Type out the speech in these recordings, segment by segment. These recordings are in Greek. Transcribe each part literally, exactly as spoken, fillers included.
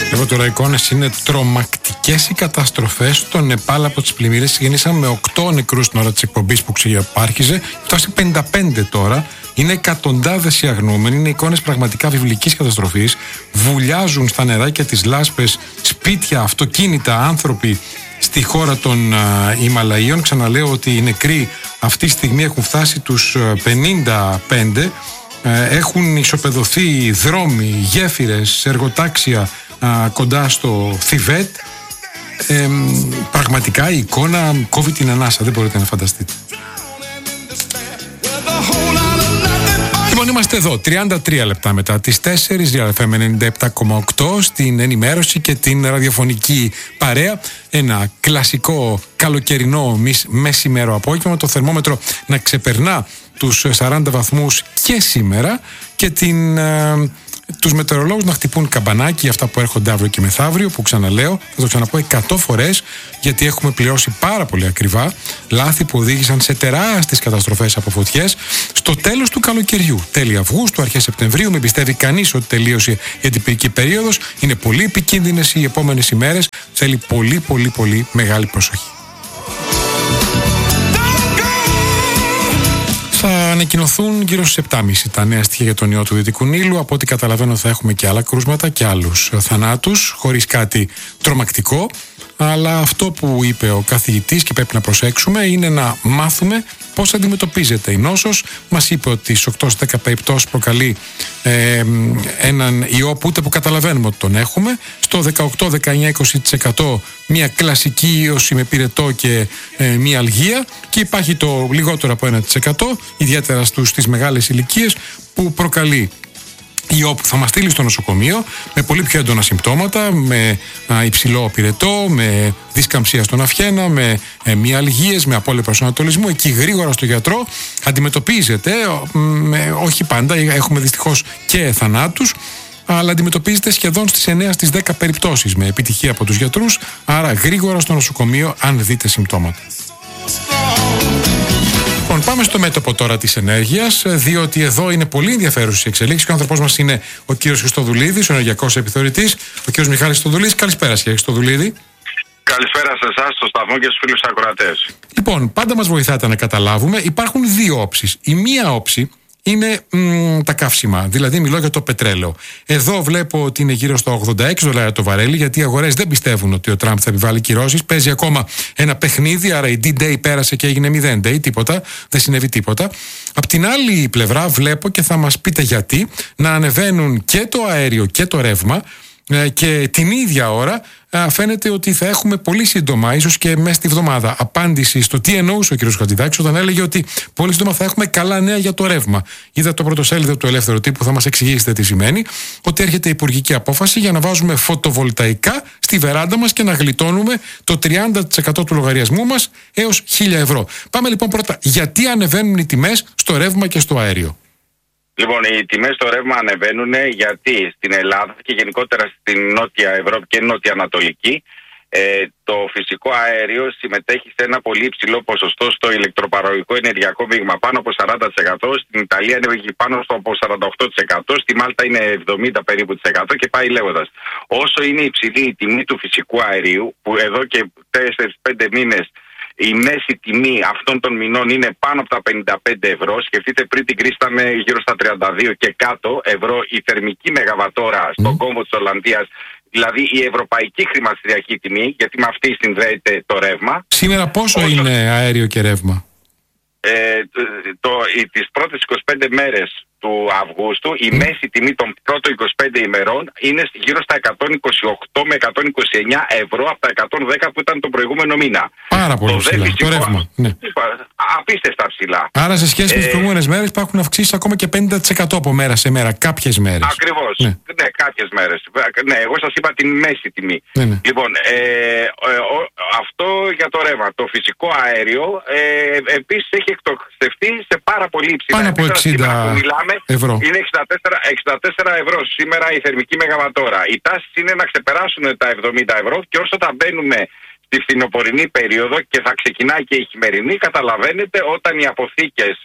Εδώ τώρα εικόνες είναι τρομακτικές οι καταστροφές στο Νεπάλ από τις πλημμύρες. Ξεκινήσαν με οκτώ νεκρούς την ώρα της εκπομπής που ξεπάρχιζε. Φτάσει πενήντα πέντε τώρα. Είναι εκατοντάδες οι αγνοούμενοι. Είναι εικόνες πραγματικά βιβλικής καταστροφής. Βουλιάζουν στα νεράκια τις λάσπες σπίτια, αυτοκίνητα, άνθρωποι στη χώρα των uh, Ιμαλαίων. Ξαναλέω ότι οι νεκροί αυτή τη στιγμή έχουν φτάσει τους πενήντα πέντε. Έχουν ισοπεδωθεί δρόμοι, γέφυρες, εργοτάξια α, κοντά στο Θιβέτ. Ε, πραγματικά η εικόνα κόβει την ανάσα, δεν μπορείτε να φανταστείτε. Λοιπόν, είμαστε εδώ τριάντα τρία λεπτά μετά τις τέσσερις, Real εφ εμ ενενήντα επτά κόμμα οκτώ, στην ενημέρωση και την ραδιοφωνική παρέα. Ένα κλασικό καλοκαιρινό μεσημέρο απόγευμα, το θερμόμετρο να ξεπερνά τους σαράντα βαθμούς και σήμερα και την, ε, τους μετεωρολόγους να χτυπούν καμπανάκι για αυτά που έρχονται αύριο και μεθαύριο, που ξαναλέω, θα το ξαναπώ εκατό φορές, γιατί έχουμε πληρώσει πάρα πολύ ακριβά λάθη που οδήγησαν σε τεράστιες καταστροφές από φωτιές στο τέλος του καλοκαιριού. Τέλη Αυγούστου, αρχές Σεπτεμβρίου, μην πιστεύει κανείς ότι τελείωσε η αντιπυρική περίοδος. Είναι πολύ επικίνδυνες οι επόμενες ημέρες. Θέλει πολύ πολύ πολύ μεγάλη προσοχή. Θα ανακοινωθούν γύρω στις επτά και μισή τα νέα στοιχεία για τον ιό του Δυτικού Νείλου. Από ό,τι καταλαβαίνω θα έχουμε και άλλα κρούσματα και άλλους θανάτους, χωρίς κάτι τρομακτικό. Αλλά αυτό που είπε ο καθηγητής και πρέπει να προσέξουμε είναι να μάθουμε πώς αντιμετωπίζεται η νόσος. Μας είπε ότι στις οκτώ δέκα περιπτώσεις προκαλεί ε, έναν ιό που ούτε που καταλαβαίνουμε ότι τον έχουμε. Στο δεκαοκτώ δεκαεννιά είκοσι τοις εκατό μια κλασική ίωση με πυρετό και ε, μια αλγεία, και υπάρχει το λιγότερο από ένα τοις εκατό, ιδιαίτερα στους, στις μεγάλες ηλικίες, που προκαλεί ιό που θα μας στείλει στο νοσοκομείο με πολύ πιο έντονα συμπτώματα, με α, υψηλό πυρετό, με δισκαμψία στον αυχένα, με ε, μυαλγίες, με απώλεια προσανατολισμού. Εκεί γρήγορα στο γιατρό αντιμετωπίζεται, με, όχι πάντα, έχουμε δυστυχώς και θανάτους, αλλά αντιμετωπίζεται σχεδόν στις εννιά στις δέκα περιπτώσεις με επιτυχία από τους γιατρούς. Άρα γρήγορα στο νοσοκομείο αν δείτε συμπτώματα. Λοιπόν, πάμε στο μέτωπο τώρα της ενέργειας, διότι εδώ είναι πολύ ενδιαφέρουσες οι εξελίξεις και ο άνθρωπός μας είναι ο κύριος Χριστοδουλίδης, ο ενεργειακός επιθεωρητής. Ο κύριος Μιχάλης Χριστοδουλίδης. Καλησπέρα, κύριε Χριστοδουλίδη. Καλησπέρα σε εσάς, στο σταθμό και στους φίλους ακροατές. Λοιπόν, πάντα μας βοηθάτε να καταλάβουμε. Υπάρχουν δύο όψεις. Η μία όψη είναι μ, τα καύσιμα, δηλαδή μιλώ για το πετρέλαιο. Εδώ βλέπω ότι είναι γύρω στα ογδόντα έξι δολάρια το βαρέλι, γιατί οι αγορές δεν πιστεύουν ότι ο Τραμπ θα επιβάλλει κυρώσεις. Παίζει ακόμα ένα παιχνίδι, άρα η ντι-Day πέρασε και έγινε μηδέν Day, τίποτα, δεν συνέβη τίποτα. Απ' την άλλη πλευρά βλέπω, και θα μας πείτε γιατί, να ανεβαίνουν και το αέριο και το ρεύμα, και την ίδια ώρα φαίνεται ότι θα έχουμε πολύ σύντομα, ίσως και μέσα στη βδομάδα, απάντηση στο τι εννοούσε ο κ. Χατζηδάκης όταν έλεγε ότι πολύ σύντομα θα έχουμε καλά νέα για το ρεύμα. Είδα το πρωτοσέλιδο του Ελεύθερου Τύπου, θα μας εξηγήσετε τι σημαίνει. Ότι έρχεται η υπουργική απόφαση για να βάζουμε φωτοβολταϊκά στη βεράντα μας και να γλιτώνουμε το τριάντα τοις εκατό του λογαριασμού μας έως χίλια ευρώ. Πάμε λοιπόν πρώτα, γιατί ανεβαίνουν οι τιμές στο ρεύμα και στο αέριο? Λοιπόν, οι τιμές στο ρεύμα ανεβαίνουν γιατί στην Ελλάδα και γενικότερα στην Νότια Ευρώπη και Νότια Ανατολική ε, το φυσικό αέριο συμμετέχει σε ένα πολύ υψηλό ποσοστό στο ηλεκτροπαραγωγικό ενεργειακό μείγμα, πάνω από σαράντα τοις εκατό. Στην Ιταλία ανέβηκε πάνω στο από σαράντα οκτώ τοις εκατό, στη Μάλτα είναι εβδομήντα περίπου τοις εκατό και πάει λέγοντας. Όσο είναι υψηλή η τιμή του φυσικού αερίου, που εδώ και τέσσερα πέντε μήνες η μέση τιμή αυτών των μηνών είναι πάνω από τα πενήντα πέντε ευρώ. Σκεφτείτε, πριν την κρίση ήταν γύρω στα τριάντα δύο και κάτω ευρώ η θερμική μεγαβατόρα στον mm. κόμβο της Ολλανδίας. Δηλαδή η ευρωπαϊκή χρηματιστηριακή τιμή, γιατί με αυτή συνδέεται το ρεύμα. Σήμερα πόσο Όσο... είναι αέριο και ρεύμα? Ε, το, οι, τις πρώτες είκοσι πέντε μέρες του Αυγούστου η mm. μέση τιμή των πρώτων είκοσι πέντε ημερών είναι γύρω στα εκατόν είκοσι οκτώ με εκατόν είκοσι εννιά ευρώ από τα εκατόν δέκα που ήταν τον προηγούμενο μήνα. Πάρα πολύ το ψηλά, φυσικό, το ρεύμα. Ναι. Απίστευτα ψηλά. Άρα σε σχέση με τις ε, προηγούμενες μέρες υπάρχουν αυξήσεις ακόμα και πενήντα τοις εκατό από μέρα σε μέρα, κάποιες μέρες. Ακριβώς. Ναι, ναι κάποιες μέρες. Ναι, εγώ σας είπα την μέση τιμή. Ναι, ναι. Λοιπόν, ε, ε, ε, αυτό για το ρεύμα. Το φυσικό αέριο ε, επίσης έχει εκτοξευτεί σε πάρα πολύ υψηλά. Πάνω από εξήντα ευρώ. Είναι εξήντα τέσσερα ευρώ σήμερα η θερμική μεγαβατόρα. Η τάση είναι να ξεπεράσουν τα εβδομήντα ευρώ και όσο θα μπαίνουμε στη φθινοπορεινή περίοδο και θα ξεκινάει και η χειμερινή, καταλαβαίνετε όταν οι αποθήκες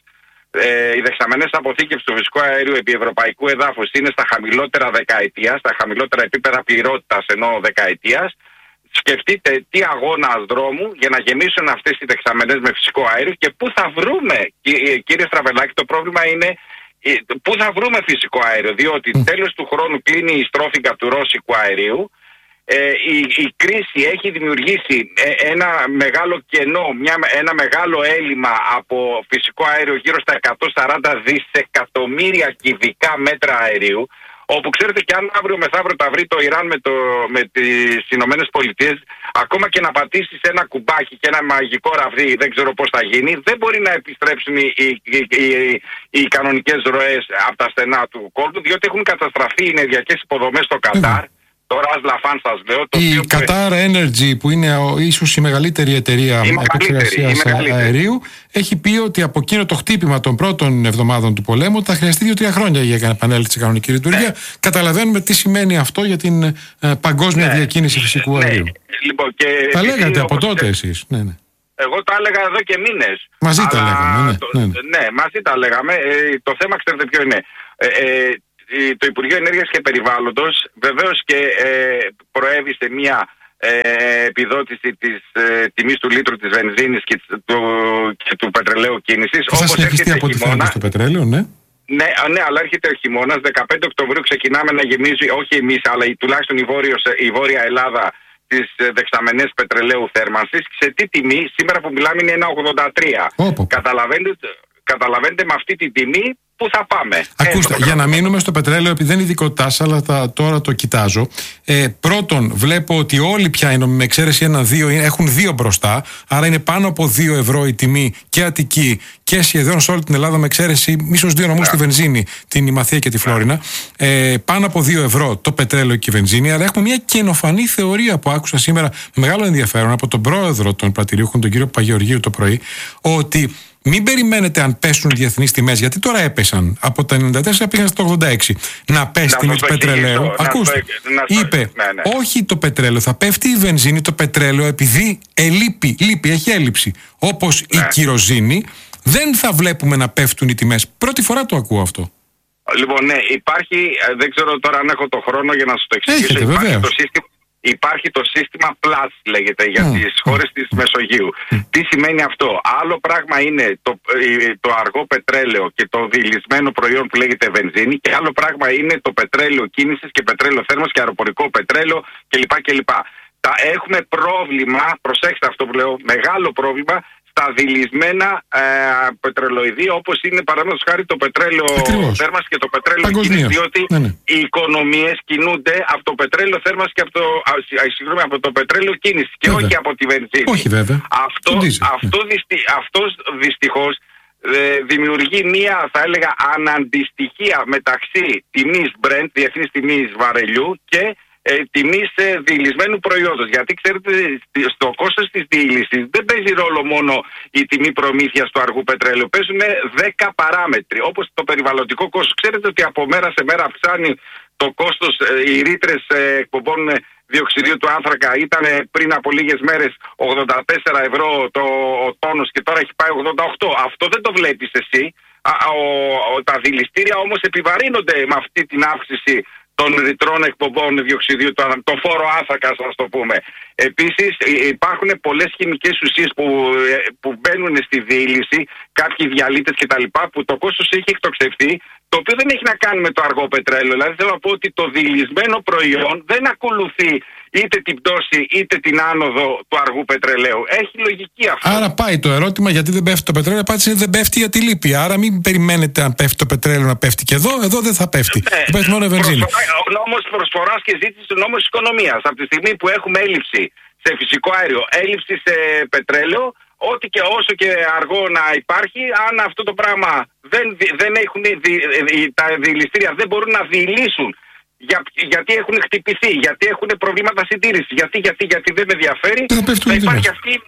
Ε, οι δεξαμενές αποθήκευσης του φυσικού αερίου επί ευρωπαϊκού εδάφους είναι στα χαμηλότερα δεκαετίας, στα χαμηλότερα επίπεδα πληρότητας ενώ δεκαετίας. Σκεφτείτε τι αγώνας δρόμου για να γεμίσουν αυτές οι δεξαμενές με φυσικό αέριο και πού θα βρούμε, κύριε Στραβελάκη, το πρόβλημα είναι πού θα βρούμε φυσικό αέριο, διότι τέλος του χρόνου κλείνει η στρόφιγγα του ρώσικου αερίου. Ε, η, η κρίση έχει δημιουργήσει ένα μεγάλο κενό, μια, ένα μεγάλο έλλειμμα από φυσικό αέριο γύρω στα εκατόν σαράντα δισεκατομμύρια κυβικά μέτρα αερίου, όπου ξέρετε και αν αύριο μεθαύριο τα βρει το Ιράν με, το, με τις Ηνωμένες Πολιτείες, ακόμα και να πατήσεις ένα κουμπάκι και ένα μαγικό ραβδί, δεν ξέρω πώς θα γίνει, δεν μπορεί να επιστρέψουν οι, οι, οι, οι, οι κανονικές ροές από τα στενά του κόλπου, διότι έχουν καταστραφεί οι ενεργειακές υποδομές στο Κατάρ. Το Ras Laffan σας λέω. Το η Qatar Energy, που είναι ίσως η μεγαλύτερη εταιρεία επεξεργασίας αερίου, έχει πει ότι από εκείνο το χτύπημα των πρώτων εβδομάδων του πολέμου θα χρειαστεί δύο-τρία χρόνια για να επανέλθει σε κανονική λειτουργία. Ναι. Καταλαβαίνουμε τι σημαίνει αυτό για την ε, παγκόσμια ναι. διακίνηση φυσικού ναι. αερίου. Λοιπόν, και τα λέγατε από τότε εσείς. Ναι, ναι. Εγώ τα έλεγα εδώ και μήνες. Μαζί τα λέγαμε. Ναι, το, ναι, ναι. ναι, μαζί τα λέγαμε. Ε, το θέμα ξέρετε ποιο είναι. Ε, ε, το Υπουργείο Ενέργειας και Περιβάλλοντος βεβαίως και ε, προέβη σε μια ε, επιδότηση της ε, τιμής του λίτρου της βενζίνης και του, και του πετρελαίου κίνησης. Θα συνεχιστεί από ό,τι φαίνεται στο πετρέλαιο, ναι. Ναι, ναι, αλλά έρχεται ο χειμώνας. δεκαπέντε Οκτωβρίου ξεκινάμε να γεμίζει, όχι εμείς, αλλά τουλάχιστον η, Βόρειος, η Βόρεια Ελλάδα, τις δεξαμενές πετρελαίου θέρμανσης. Σε τι τιμή, σήμερα που μιλάμε είναι ένα ογδόντα τρία. Καταλαβαίνετε, καταλαβαίνετε με αυτή τη τιμή πού θα πάμε. Ακούστε, για να μείνουμε στο πετρέλαιο, επειδή δεν είναι ειδικότητά σας, αλλά τα, τώρα το κοιτάζω. Ε, πρώτον, βλέπω ότι όλοι πια, με εξαίρεση ένα-δύο, έχουν δύο μπροστά. Άρα είναι πάνω από δύο ευρώ η τιμή και Αττική και σχεδόν σε όλη την Ελλάδα, με εξαίρεση ίσως δύο νομούς yeah. στη βενζίνη, την Ημαθία και τη Φλόρινα. Ε, πάνω από δύο ευρώ το πετρέλαιο και η βενζίνη. Αλλά έχουμε μια καινοφανή θεωρία που άκουσα σήμερα με μεγάλο ενδιαφέρον από τον πρόεδρο των πρατηριούχων, τον κύριο Παγεωργίου, το πρωί, ότι μην περιμένετε αν πέσουν οι διεθνείς τιμές, γιατί τώρα έπεσαν. Από τα ενενήντα τέσσερα πήγαν στο ογδόντα έξι. Να πέσει τιμή του πετρελαίου. Να Ακούστε, να είπε, ναι, ναι. όχι το πετρέλαιο, θα πέφτει η βενζίνη, το πετρέλαιο, επειδή ελείπει, λείπει, έχει έλλειψη. Όπως ναι. η κυροζήνη, δεν θα βλέπουμε να πέφτουν οι τιμές. Πρώτη φορά το ακούω αυτό. Λοιπόν, ναι, υπάρχει, δεν ξέρω τώρα αν έχω το χρόνο για να σας το εξηγήσω. Έχετε, υπάρχει το σύστημα. Υπάρχει το σύστημα Plus, λέγεται, για mm. τις χώρες της Μεσογείου. Mm. Τι σημαίνει αυτό? Άλλο πράγμα είναι το, το αργό πετρέλαιο και το διηλυσμένο προϊόν που λέγεται βενζίνη, και άλλο πράγμα είναι το πετρέλαιο κίνησης και πετρέλαιο θέρμανσης και αεροπορικό πετρέλαιο κλπ. κλπ. Τα έχουμε πρόβλημα, προσέξτε αυτό που λέω, μεγάλο πρόβλημα στα διηλυσμένα ε, πετρελοειδή, όπως είναι παραδείγματος χάρη το πετρέλαιο θέρμανσης και το πετρέλαιο κίνησης, διότι ναι, ναι. οι οικονομίες κινούνται από το πετρέλαιο θέρμανσης και από το, α, συγγνώμη, από το πετρέλαιο κίνησης και βέβαια. όχι από τη βενζίνη. Όχι βέβαια. Αυτό, αυτό, ναι. δυστι, αυτός δυστυχώς ε, δημιουργεί μία, θα έλεγα, αναντιστοιχία μεταξύ τιμής Brent, διεθνής τιμής βαρελιού, και Ε, τιμής ε, διηλυσμένου προϊόντος. Γιατί ξέρετε, στο κόστος της διήλυσης δεν παίζει ρόλο μόνο η τιμή προμήθειας του αργού πετρέλαιου. Παίζουν δέκα παράμετροι, όπως το περιβαλλοντικό κόστος. Ξέρετε ότι από μέρα σε μέρα αυξάνει το κόστος. Ε, οι ρήτρες ε, εκπομπών διοξιδίου του άνθρακα ήταν πριν από λίγες μέρες ογδόντα τέσσερα ευρώ το ο τόνος και τώρα έχει πάει ογδόντα οκτώ. Αυτό δεν το βλέπεις εσύ. Α, ο, ο, τα δηληστήρια όμως επιβαρύνονται με αυτή την αύξηση των ρητρών εκπομπών διοξιδίου του άνθρακα, το φόρο άνθρακα, ας το πούμε. Επίσης υπάρχουν πολλές χημικές ουσίες που, που μπαίνουν στη διήλυση, κάποιοι διαλύτες κτλ., που το κόστος έχει εκτοξευθεί, το οποίο δεν έχει να κάνει με το αργό πετρέλαιο. Δηλαδή θέλω να πω ότι το διηλυσμένο προϊόν δεν ακολουθεί είτε την πτώση είτε την άνοδο του αργού πετρελαίου. Έχει λογική αυτό. Άρα πάει το ερώτημα γιατί δεν πέφτει το πετρέλαιο, απάντηση είναι δεν πέφτει γιατί λείπει. Άρα μην περιμένετε αν πέφτει το πετρέλαιο να πέφτει και εδώ, εδώ δεν θα πέφτει. Ναι, πέφτει μόνο η βενζίνη. Ο νόμος προσφοράς και ζήτησης, ο νόμος της οικονομίας. Από τη στιγμή που έχουμε έλλειψη σε φυσικό αέριο, έλλειψη σε πετρέλαιο, ό,τι και όσο και αργό να υπάρχει, αν αυτό το πράγμα δεν, δεν έχουν, δι, τα διηληστήρια δεν μπορούν να διηλύσουν για, γιατί έχουν χτυπηθεί, γιατί έχουν προβλήματα συντήρησης, γιατί, γιατί, γιατί δεν με ενδιαφέρει, θα υπάρχει αυτή,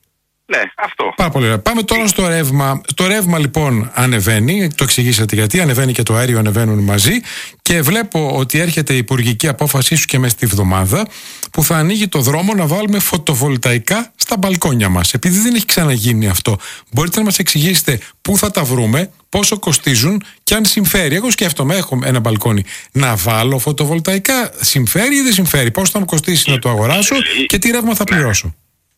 Ναι, αυτό. Πάρα πολύ ωραία. Πάμε τώρα στο ρεύμα. Το ρεύμα λοιπόν ανεβαίνει, το εξηγήσατε γιατί, ανεβαίνει και το αέριο, ανεβαίνουν μαζί. Και βλέπω ότι έρχεται η υπουργική απόφασή σου και μέσα στη βδομάδα που θα ανοίγει το δρόμο να βάλουμε φωτοβολταϊκά στα μπαλκόνια μας. Επειδή δεν έχει ξαναγίνει αυτό, μπορείτε να μας εξηγήσετε πού θα τα βρούμε, πόσο κοστίζουν και αν συμφέρει. Εγώ σκέφτομαι, έχω ένα μπαλκόνι, να βάλω φωτοβολταϊκά. Συμφέρει ή δεν συμφέρει? Πόσο θα μου κοστίσει να το αγοράσω και τι ρεύμα θα πληρώσω?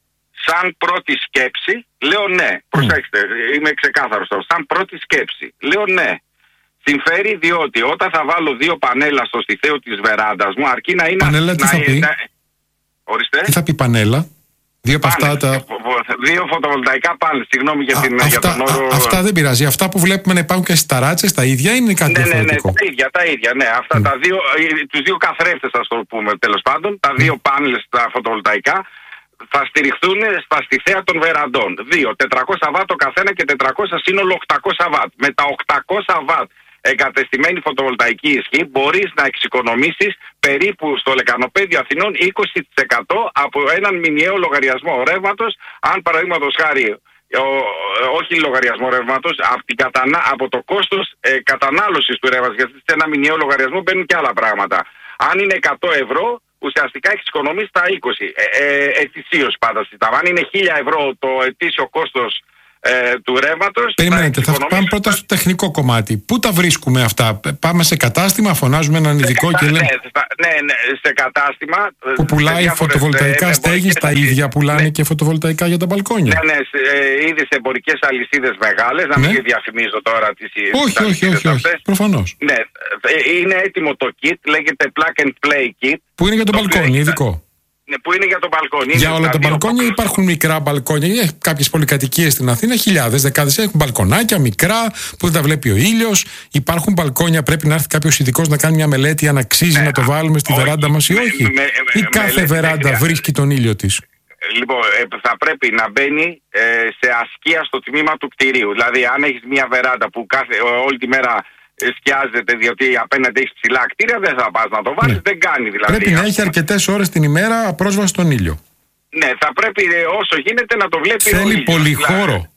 Σαν πρώτη σκέψη, λέω ναι. Προσέξτε, είμαι ξεκάθαρος τώρα. Σαν πρώτη σκέψη, λέω ναι. Συμφέρει διότι όταν θα βάλω δύο πανέλα στο στιθαίο της βεράντας μου, αρκεί να είναι... Πανέλα τι να, θα πει? να, ορίστε. Τι θα πει πανέλα? Δύο από αυτά τα... Δύο φωτοβολταϊκά πάνελ, συγγνώμη για, την, αυτά, για τον όρο... Α, αυτά δεν πειράζει. Αυτά που βλέπουμε να υπάρχουν και στις ταράτσες, τα ίδια είναι κάτι ναι, διαφορετικό? Ναι, ναι, τα ίδια, τα ίδια, ναι. Αυτά mm. τα δύο, τους δύο καθρέφτες, ας το πούμε, τέλος πάντων, τα δύο πάνελ στα φωτοβολταϊκά, θα στηριχθούν στα στιθέα των βεραντών. Δύο, τετρακόσια βατ το καθένα και τετρακόσια σύνολο οκτακόσια βατ. Με τα οκτακόσια βατ εγκατεστημένη φωτοβολταϊκή ισχύ μπορείς να εξοικονομήσεις περίπου στο λεκανοπέδιο Αθηνών είκοσι τοις εκατό από έναν μηνιαίο λογαριασμό ρεύματος. Αν παραδείγματος χάρη, ο, όχι λογαριασμό ρεύματος, από, κατανα, από το κόστος ε, κατανάλωσης του ρεύματος, γιατί σε ένα μηνιαίο λογαριασμό μπαίνουν και άλλα πράγματα. Αν είναι εκατό ευρώ, ουσιαστικά έχει οικονομήσει τα είκοσι. Ε, ε, ετησίως πάντα συζητάμε. Αν είναι χίλια ευρώ το ετήσιο κόστος ε, του ρεύματος. Περιμένετε, θα, θα πάμε πρώτα στο τεχνικό κομμάτι. Πού τα βρίσκουμε αυτά? Πάμε σε κατάστημα, φωνάζουμε έναν ειδικό και λέμε. Ναι, ναι, ναι, σε κατάστημα. Που πουλάει φωτοβολταϊκά στέγη, τα ίδια πουλάνε ναι. και φωτοβολταϊκά για τα μπαλκόνια. Ναι, ναι, ε, ήδη σε εμπορικές αλυσίδες μεγάλες, να μην ναι. διαφημίζω τώρα τις όχι, όχι, όχι, όχι, προφανώς. Ναι, είναι έτοιμο το kit, λέγεται plug and play kit. Που είναι για το, το μπαλκόνι, ειδικό. Ναι, που είναι για το μπαλκόνι. Για όλα τα μπαλκόνια δύο... υπάρχουν μικρά μπαλκόνια. Έχει κάποιες πολυκατοικίες στην Αθήνα, χιλιάδες, δεκάδες έχουν μπαλκονάκια μικρά που δεν τα βλέπει ο ήλιος. Υπάρχουν μπαλκόνια, πρέπει να έρθει κάποιος ειδικός να κάνει μια μελέτη αν αξίζει ναι, να το βάλουμε στη όχι, βεράντα μας ή όχι. Με, με, ή με, κάθε με, βεράντα με, βρίσκει τον ήλιο της? Λοιπόν, θα πρέπει να μπαίνει ε, σε ασκία στο τμήμα του κτηρίου. Δηλαδή, αν έχεις μια βεράντα που κάθε, όλη τη μέρα σκιάζεται διότι απέναντι έχει ψηλά κτίρια, δεν θα πας να το βάλεις, ναι. δεν κάνει δηλαδή. Πρέπει να έχει αρκετές ώρες την ημέρα πρόσβαση στον ήλιο. Ναι, θα πρέπει όσο γίνεται να το βλέπει. Θέλει ο ήλιος. Πολύ χώρο.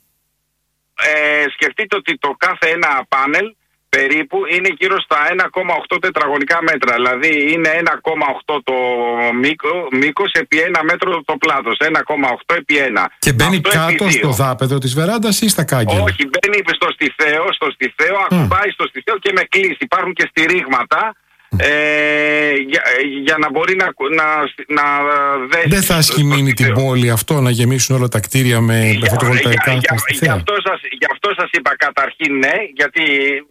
Ε, σκεφτείτε ότι το κάθε ένα πάνελ περίπου είναι γύρω στα ένα κόμμα οκτώ τετραγωνικά μέτρα. Δηλαδή είναι ένα κόμμα οκτώ το μήκος επί ένα μέτρο το πλάτος. ένα κόμμα οκτώ επί ένα. Και μπαίνει αυτό κάτω στο δάπεδο της βεράντας ή στα κάγκελα? Όχι, μπαίνει στο στιθαίο, στο στιθαίο, mm. ακουμπάει στο στιθαίο και με κλείσει. Υπάρχουν και στηρίγματα mm. ε, για, για να μπορεί να, να, να δέσει. Δεν θα ασχημείνει την πόλη αυτό να γεμίσουν όλα τα κτίρια με, με φωτοβολταϊκά για, για, για, αυτό σας, γι' αυτό σας είπα καταρχήν ναι, γιατί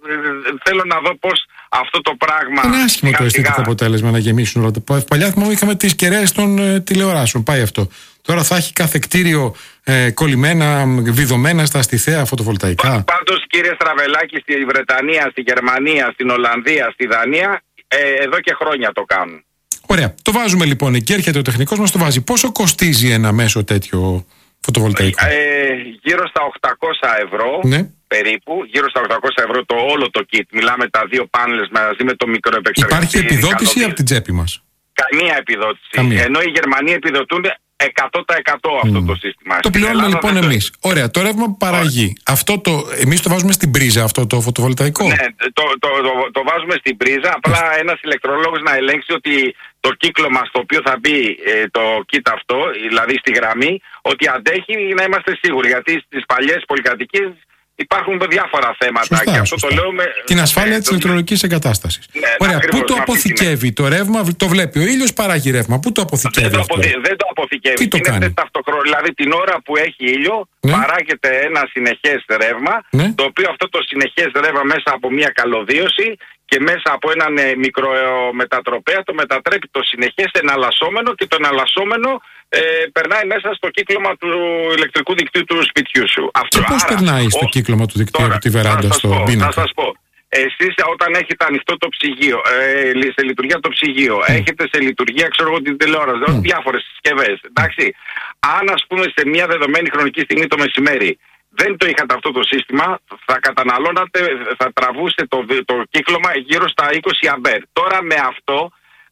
θέλω να δω πώς αυτό το πράγμα. Είναι άσχημο το αισθητικό αποτέλεσμα να γεμίσουν όλα τα. Παλιά θυμάμαι είχαμε τις κεραίες των ε, τηλεοράσεων. Πάει αυτό. Τώρα θα έχει κάθε κτίριο ε, κολλημένα, βιδωμένα στα στιθαία φωτοβολταϊκά. Πάντως κύριε Στραβελάκη, στη Βρετανία, στη Γερμανία, στην Ολλανδία, στη Δανία, ε, εδώ και χρόνια το κάνουν. Ωραία. Το βάζουμε λοιπόν εκεί, έρχεται ο τεχνικός μας το βάζει. Πόσο κοστίζει ένα μέσο τέτοιο φωτοβολταϊκό? Ε, γύρω στα οκτακόσια ευρώ. Ναι. Περίπου, γύρω στα οκτακόσια ευρώ το όλο το kit. Μιλάμε τα δύο πάνελες μαζί με το μικροεπεξεργαστή. Υπάρχει επιδότηση από την τσέπη μας? Καμία επιδότηση. Καμία. Ενώ οι Γερμανοί επιδοτούν εκατό τοις εκατό αυτό mm. το σύστημα. Το πληρώνουμε λοιπόν εμείς. Το... Ωραία, το ρεύμα που παραγεί. Αυτό το, εμείς το βάζουμε στην πρίζα αυτό το φωτοβολταϊκό? Ναι, το, το, το, το, το βάζουμε στην πρίζα. Απλά ένας ηλεκτρολόγος να ελέγξει ότι το κύκλωμα στο οποίο θα μπει ε, το kit αυτό, δηλαδή στη γραμμή, ότι αντέχει, να είμαστε σίγουροι. Γιατί στις παλιές πολυκατοικίες υπάρχουν διάφορα θέματα. Σωστά, και αυτό σωστά. το λέω με... Την ασφάλεια ε, της το... ηλεκτρολογικής εγκατάστασης. Ναι, ωραία, πού το αποθηκεύει το ρεύμα? Το βλέπει ο ήλιος, παράγει ρεύμα. Πού το αποθηκεύει? Δεν το, αποθη... δεν το αποθηκεύει. Τι το κάνει? Ταυτοχρό... Δηλαδή την ώρα που έχει ήλιο, ναι. παράγεται ένα συνεχές ρεύμα, ναι. το οποίο αυτό το συνεχές ρεύμα μέσα από μια καλωδίωση και μέσα από έναν ε, μικρομετατροπέα το μετατρέπει το συνεχές εναλλασσόμενο και το εναλλασσόμενο ε, περνάει μέσα στο κύκλωμα του ηλεκτρικού δικτύου του σπιτιού σου. Αυτό, και πώς άρα, περνάει ο... στο κύκλωμα του δικτύου από τη βεράντα στο πω, πίνακα? Θα σας πω. Εσείς όταν έχετε ανοιχτό το ψυγείο, ε, σε λειτουργία το ψυγείο, mm. έχετε σε λειτουργία ξέρω εγώ την τηλεόραση, mm. διάφορες συσκευές, εντάξει. Αν ας πούμε σε μια δεδομένη χρονική στιγμή το μεσημέρι δεν το είχατε αυτό το σύστημα, θα καταναλώνατε, θα τραβούσετε το, το κύκλωμα γύρω στα είκοσι αμπέρ. Τώρα με αυτό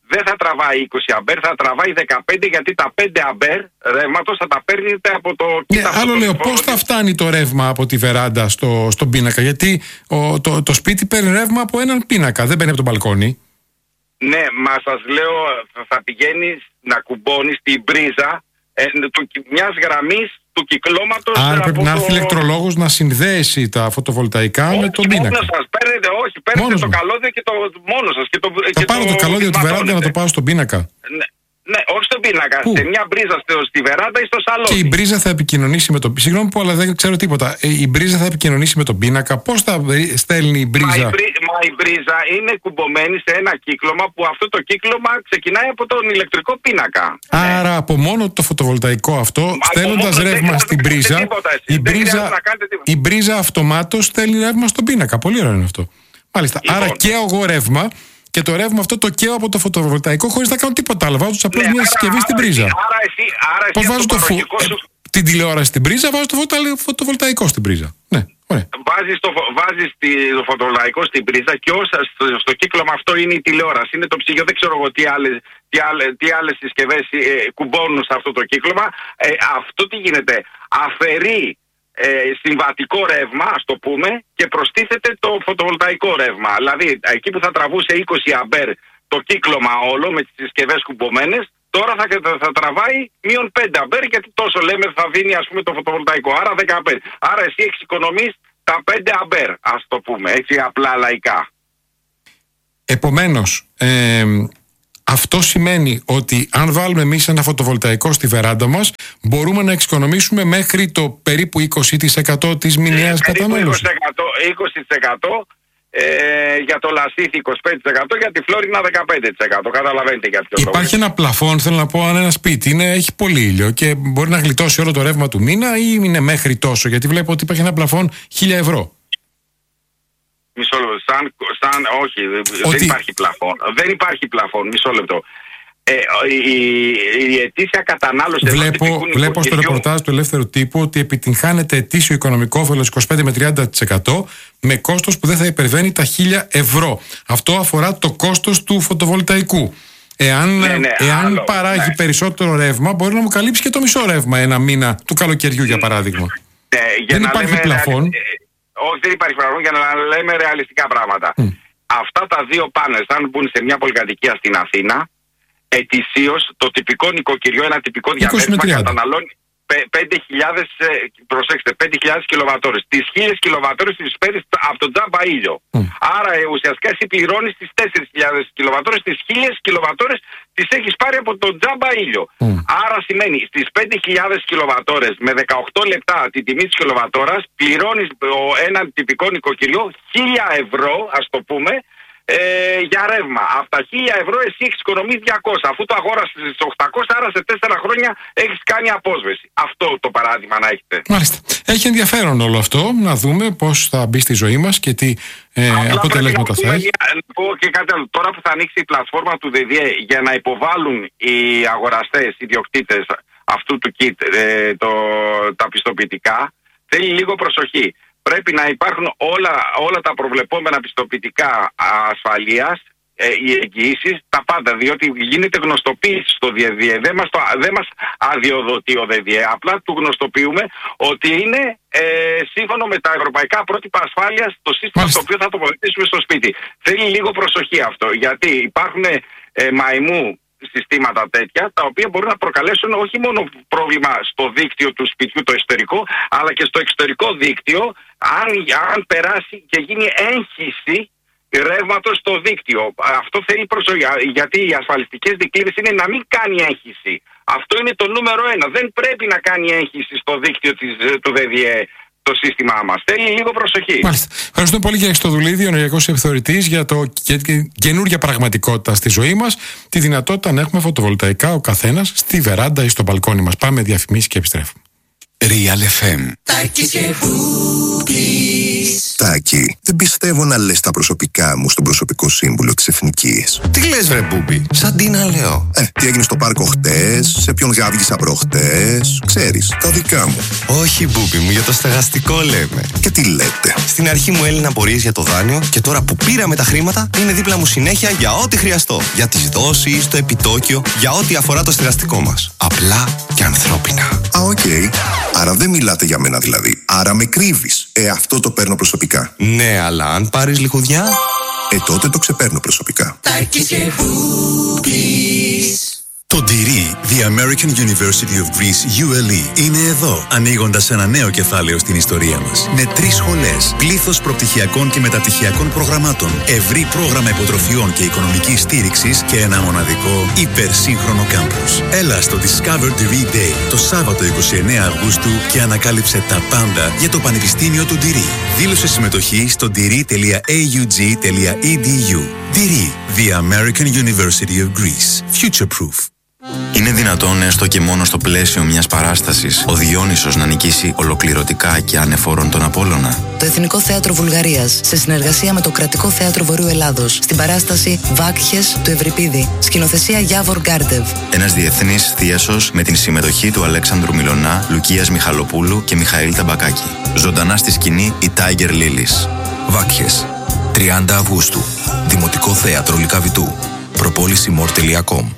δεν θα τραβάει είκοσι αμπέρ, θα τραβάει δεκαπέντε, γιατί τα πέντε αμπέρ ρεύματος θα τα παίρνετε από το... Ναι, άλλο λέω, πώς θα φτάνει το ρεύμα από τη βεράντα στο, στον πίνακα, γιατί ο, το, το σπίτι παίρνει ρεύμα από έναν πίνακα, δεν παίρνει από τον μπαλκόνι. Ναι, μα σας λέω, θα πηγαίνει να κουμπώνει την πρίζα ε, του, μιας γραμμής του κυκλώματος. Άρα πρέπει να έρθει το... ηλεκτρολόγος να συνδέσει τα φωτοβολταϊκά όχι, με τον πίνακα. Μόνος σας παίρνετε, όχι, παίρνετε μόνος το μου. καλώδιο και το μόνο σας. Και το, θα και πάρω το, το καλώδιο τη βεράντα να το πάω στον πίνακα. Ναι. Ναι, όχι στον πίνακα. Πού? Σε μια μπρίζα στη βεράντα ή στο σαλόνι. Και η μπρίζα θα επικοινωνήσει με τον πίνακα. Συγγνώμη που, αλλά δεν ξέρω τίποτα. Ε, η μπρίζα θα επικοινωνήσει με τον πίνακα. Πώς θα στέλνει η μπρίζα? Μα η, μπρί, μα η μπρίζα είναι κουμπωμένη σε ένα κύκλωμα που αυτό το κύκλωμα ξεκινάει από τον ηλεκτρικό πίνακα. Άρα ναι. από μόνο το φωτοβολταϊκό αυτό, στέλνοντας ρεύμα στην μπρίζα, η μπρίζα, η μπρίζα αυτομάτως στέλνει ρεύμα στον πίνακα. Πολύ ωραίο είναι αυτό. Μάλιστα. Λοιπόν. Άρα και εγώ ρεύμα. Και το ρεύμα αυτό το καίω από το φωτοβολταϊκό χωρίς να κάνω τίποτα άλλο. Βάζω απλώς ναι, μια συσκευή στην πρίζα. Άρα εσύ, άρα πώς βάζω το, φου... σου... την τηλεόραση στην πρίζα, βάζω το φωτοβολταϊκό στην πρίζα. Ναι, ωραία. Βάζεις το, βάζεις το φωτοβολταϊκό στην πρίζα και όσα στο, στο κύκλωμα αυτό είναι η τηλεόραση. Είναι το ψυγείο, δεν ξέρω εγώ τι άλλες, τι άλλες, τι άλλες συσκευές ε, κουμπώνουν σε αυτό το κύκλωμα. Ε, αυτό τι γίνεται? Αφαιρεί Ε, συμβατικό ρεύμα, ας το πούμε, και προστίθεται το φωτοβολταϊκό ρεύμα. Δηλαδή, εκεί που θα τραβούσε είκοσι αμπέρ το κύκλωμα όλο με τις συσκευές κουμπωμένες, τώρα θα, θα τραβάει μείον πέντε αμπέρ, γιατί τόσο λέμε θα δίνει, ας πούμε, το φωτοβολταϊκό. Άρα δέκα αμπέρ. Άρα εσύ εξοικονομείς τα πέντε αμπέρ, ας το πούμε, έτσι απλά λαϊκά. Επομένως, ε, αυτό σημαίνει ότι αν βάλουμε εμείς ένα φωτοβολταϊκό στη βεράντα μας, μπορούμε να εξοικονομήσουμε μέχρι το περίπου είκοσι τοις εκατό της μηνιαίας κατανάλωσης. είκοσι τοις εκατό ε, για το λασίθι, είκοσι πέντε τοις εκατό για τη φλόρινα, δεκαπέντε τοις εκατό. Καταλαβαίνετε για ποιο λόγο. Υπάρχει ένα πλαφόν, θέλω να πω, αν ένα σπίτι είναι, έχει πολύ ήλιο και μπορεί να γλιτώσει όλο το ρεύμα του μήνα, ή είναι μέχρι τόσο? Γιατί βλέπω ότι υπάρχει ένα πλαφόν χίλια ευρώ. Μισό λεπτό. Σαν, σαν, όχι, ότι... δεν υπάρχει πλαφόν. Δεν υπάρχει πλαφόν. Μισό λεπτό. Ε, η, η, η ετήσια κατανάλωση. Βλέπω, βλέπω στο ρεπορτάζ του Ελεύθερου Τύπου ότι επιτυγχάνεται ετήσιο οικονομικό όφελος είκοσι πέντε με τριάντα τοις εκατό με κόστος που δεν θα υπερβαίνει τα χίλια ευρώ. Αυτό αφορά το κόστος του φωτοβολταϊκού. Εάν, ναι, ναι, εάν άλλο, παράγει ναι. περισσότερο ρεύμα, μπορεί να μου καλύψει και το μισό ρεύμα ένα μήνα του καλοκαιριού, για παράδειγμα. Ναι, για δεν να υπάρχει λέμε, πλαφόν. Όχι, δεν υπάρχει πλαφόν, για να λέμε ρεαλιστικά πράγματα. Mm. Αυτά τα δύο πάνελ, αν μπουν σε μια πολυκατοικία στην Αθήνα, ετησίως το τυπικό νοικοκυριό, ένα τυπικό διαμέρισμα καταναλώνει πέντε χιλιάδες, προσέξτε, πέντε χιλιάδες κιλοβατόρες. Τις χίλιες κιλοβατόρες τις παίρνεις από τον τζάμπα ήλιο. Mm. Άρα ουσιαστικά εσύ πληρώνεις τις τέσσερις χιλιάδες κιλοβατόρες, τις χίλιες κιλοβατόρες τις έχεις πάρει από τον τζάμπα ήλιο. Mm. Άρα σημαίνει στις πέντε χιλιάδες κιλοβατόρες με δεκαοκτώ λεπτά την τιμή της κιλοβατόρας πληρώνεις ένα τυπικό νοικοκυριό χίλια ευρώ, ας το πούμε, Ε, για ρεύμα. Από τα χίλια ευρώ εσύ έχεις οικονομήσει διακόσια. Αφού το αγόρασες στις οκτακόσια, άρα σε τέσσερα χρόνια έχεις κάνει απόσβεση. Αυτό το παράδειγμα να έχετε. Μάλιστα. Έχει ενδιαφέρον όλο αυτό, να δούμε πώς θα μπει στη ζωή μας και τι ε, αποτελέσματα θα έχει. Να πω και κάτι άλλο. Τώρα που θα ανοίξει η πλατφόρμα του ΔΔΕ για να υποβάλουν οι αγοραστές, οι ιδιοκτήτες αυτού του kit, ε, το, τα πιστοποιητικά, θέλει λίγο προσοχή. Πρέπει να υπάρχουν όλα, όλα τα προβλεπόμενα πιστοποιητικά ασφαλείας, ε, οι εγγυήσεις, τα πάντα, διότι γίνεται γνωστοποίηση στο ΔΔΕ. Δεν μας, το, δεν μας αδειοδοτεί ο ΔΔΕ, απλά του γνωστοποιούμε ότι είναι ε, σύμφωνο με τα ευρωπαϊκά πρότυπα ασφάλειας το σύστημα Μάλιστα. το οποίο θα τοποθετήσουμε στο σπίτι. Θέλει λίγο προσοχή αυτό, γιατί υπάρχουν ε, μαϊμού συστήματα τέτοια, τα οποία μπορούν να προκαλέσουν όχι μόνο πρόβλημα στο δίκτυο του σπιτιού το εσωτερικό, αλλά και στο εξωτερικό δίκτυο, αν, αν περάσει και γίνει έγχυση ρεύματος στο δίκτυο. Αυτό θέλει προσοχή, γιατί οι ασφαλιστικές δικλείδες είναι να μην κάνει έγχυση. Αυτό είναι το νούμερο ένα. Δεν πρέπει να κάνει έγχυση στο δίκτυο της, του ΔΔΕ το σύστημά μας. Θέλει λίγο προσοχή. Μάλιστα. Ευχαριστούμε πολύ κύριε Χριστοδουλίδη, ο ενεργειακός επιθεωρητής, για το καινούργια πραγματικότητα στη ζωή μας, τη δυνατότητα να έχουμε φωτοβολταϊκά ο καθένας στη βεράντα ή στο μπαλκόνι μας. Πάμε διαφημίσεις και επιστρέφουμε. Real εφ εμ. Τάκη, δεν πιστεύω να λες τα προσωπικά μου στον προσωπικό σύμβουλο της Εθνικής. Τι λες βρε Μπούμπι, σαν τι να λέω. Ε, τι έγινε στο πάρκο χτες, σε ποιον γάβγισα προχτές. Ξέρεις, τα δικά μου. Όχι, Μπούπι μου, για το στεγαστικό λέμε. Και τι λέτε? Στην αρχή μου έλυναν απορίες για το δάνειο και τώρα που πήραμε τα χρήματα είναι δίπλα μου συνέχεια για ό,τι χρειαστώ. Για τις δόσεις, το επιτόκιο, για ό,τι αφορά το στεγαστικό μας. Απλά και ανθρώπινα. Α, οκ. Okay. Άρα δεν μιλάτε για μένα δηλαδή. Άρα με κρύβεις. Ε, αυτό το παίρνω προσωπικά. Ναι, αλλά αν πάρεις λιχουδιά... Ε, τότε το ξεπαίρνω προσωπικά. Το ντι-ρι, The American University of Greece, γιου ελ ι, είναι εδώ, ανοίγοντας ένα νέο κεφάλαιο στην ιστορία μας. Με τρεις σχολές, πλήθος προπτυχιακών και μεταπτυχιακών προγραμμάτων, ευρύ πρόγραμμα υποτροφιών και οικονομικής στήριξης και ένα μοναδικό υπερσύγχρονο κάμπους. Έλα στο Discover ντι-ρι Day το Σάββατο είκοσι εννέα Αυγούστου και ανακάλυψε τα πάντα για το Πανεπιστήμιο του ντι-ρι. Δήλωσε συμμετοχή στο ντι-ρι τελεία έι γιου τζι τελεία ι ντι γιου. ντι-ρι, The American University of Greece. Future Proof. Είναι δυνατόν έστω και μόνο στο πλαίσιο μιας παράστασης ο Διόνυσος να νικήσει ολοκληρωτικά και ανεφόρον τον Απόλλωνα? Το Εθνικό Θέατρο Βουλγαρίας, σε συνεργασία με το Κρατικό Θέατρο Βορείου Ελλάδος, στην παράσταση Βάκχες του Ευρυπίδη, σκηνοθεσία Γιάβορ Γκάρντεβ. Ένας διεθνής θίασος με την συμμετοχή του Αλέξανδρου Μιλωνά, Λουκίας Μιχαλοπούλου και Μιχαήλ Ταμπακάκη. Ζωντανά στη σκηνή η Tiger Lilies. Βάκχες, τριάντα Αυγούστου, Δημοτικό Θέατρο Λυκαβητού. προπόληση μορ τελεία κομ.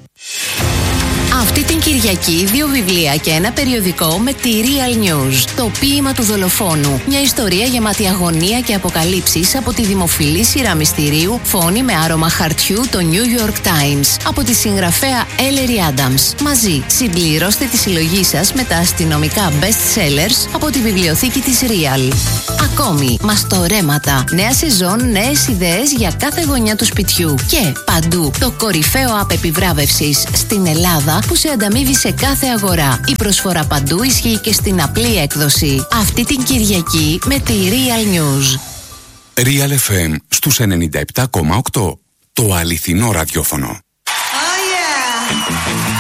Αυτή την Κυριακή δύο βιβλία και ένα περιοδικό με τη Real News. Το ποίημα του δολοφόνου. Μια ιστορία γεμάτη αγωνία και αποκαλύψεις από τη δημοφιλή σειρά μυστηρίου Φόνη με άρωμα χαρτιού, το New York Times. Από τη συγγραφέα Ellery Adams. Μαζί συμπληρώστε τη συλλογή σας με τα αστυνομικά best sellers από τη βιβλιοθήκη της Real. Ακόμη, μαστορέματα. Νέα σεζόν, νέες ιδέες για κάθε γωνιά του σπιτιού. Και παντού το κορυφαίο app επιβράβευσης στην Ελλάδα που σε ανταμείβει σε κάθε αγορά. Η προσφορά παντού ισχύει και στην απλή έκδοση. Αυτή την Κυριακή με τη Real News. Real εφ εμ στους ενενήντα επτά κόμμα οκτώ. Το αληθινό ραδιόφωνο. Oh yeah.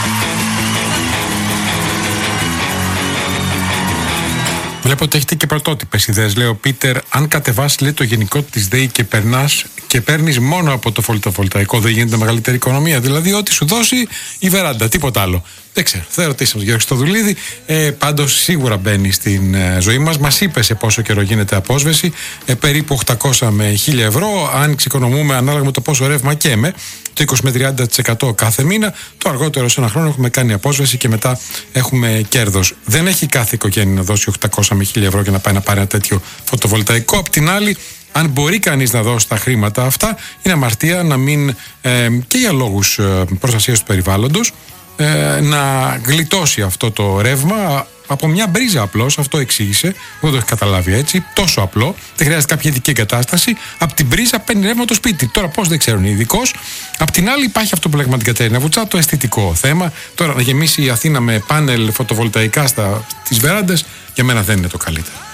Βλέπω ότι έχετε και πρωτότυπες ιδέες. Λέει ο Πίτερ, αν κατεβάσει λέει, το γενικό της ΔΕΗ και περνάς και παίρνεις μόνο από το φωτοβολταϊκό, δεν γίνεται μεγαλύτερη οικονομία? Δηλαδή, ό,τι σου δώσει η βεράντα, τίποτα άλλο. Δεν ξέρω. Θα ρωτήσω τον κύριο Χριστοδουλίδη. Ε, Πάντως, σίγουρα μπαίνει στην ε, ζωή μας. Μας είπε σε πόσο καιρό γίνεται απόσβεση. Ε, περίπου οκτακόσια με χίλια ευρώ. Αν ξεκονομούμε ανάλογα με το πόσο ρεύμα καίμε, το είκοσι με τριάντα τοις εκατό κάθε μήνα. Το αργότερο σε ένα χρόνο έχουμε κάνει απόσβεση και μετά έχουμε κέρδος. Δεν έχει κάθε οικογένεια να δώσει οκτακόσια με χίλια ευρώ για να πάει να πάρει ένα τέτοιο φωτοβολταϊκό. Απ' την άλλη, αν μπορεί κανείς να δώσει τα χρήματα αυτά, είναι αμαρτία να μην, ε, και για λόγους ε, προστασίας του περιβάλλοντος, ε, να γλιτώσει αυτό το ρεύμα από μια μπρίζα απλώς. Αυτό εξήγησε. Δεν το έχει καταλάβει έτσι. Τόσο απλό. Δεν χρειάζεται κάποια ειδική εγκατάσταση. Από την μπρίζα παίρνει ρεύμα το σπίτι. Τώρα πώς δεν ξέρουν οι ειδικώς. Απ' την άλλη υπάρχει αυτό που λέγαμε την Κατερίνα Βουτσά, το αισθητικό θέμα. Τώρα να γεμίσει η Αθήνα με πάνελ φωτοβολταϊκά στις βεράντες, για μένα δεν είναι το καλύτερο.